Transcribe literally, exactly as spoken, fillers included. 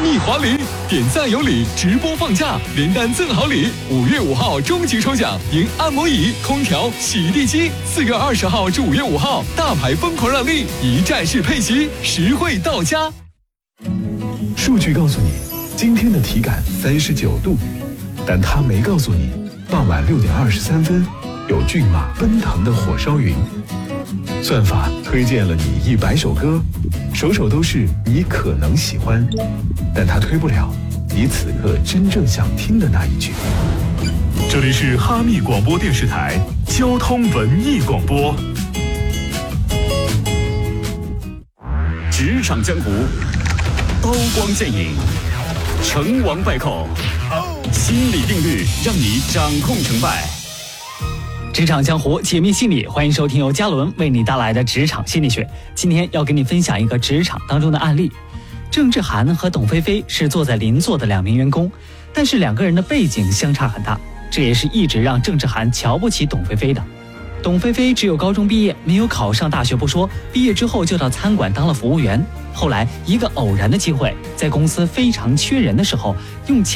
密华礼，点赞有礼，直播放假，连单赠好礼。五月五号终极抽奖，赢按摩椅、空调、洗地机。四月二十号至五月五号，大牌疯狂让利，一站式配息，实惠到家。 数据告诉你，今天的体感三十九度，但它没告诉你，傍晚六点二十三分，有骏马奔腾的火烧云。算法推荐了你一百首歌，首首都是你可能喜欢，但它推不了你此刻真正想听的那一句。 这里是哈密广播电视台交通文艺广播。职场江湖，刀光剑影，成王败寇，心理定律让你掌控成败。 职场江湖，解密心理，欢迎收听由嘉伦为你带来的职场心理学。今天要给你分享一个职场当中的案例。郑志涵和董菲菲是坐在邻座的两名员工，但是两个人的背景相差很大，这也是一直让郑志涵瞧不起董菲菲的。董菲菲只有高中毕业，没有考上大学不说，毕业之后就到餐馆当了服务员。后来一个偶然的机会，在公司非常缺人的时候，用钱